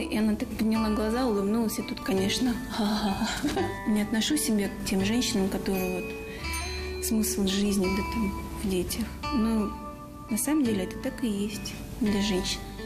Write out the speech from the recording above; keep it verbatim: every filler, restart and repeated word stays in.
и она так подняла глаза, улыбнулась, и тут, конечно, не отношу себя к тем женщинам, которые вот смысл жизни, да, там, в детях. Но на самом деле это так и есть для женщин.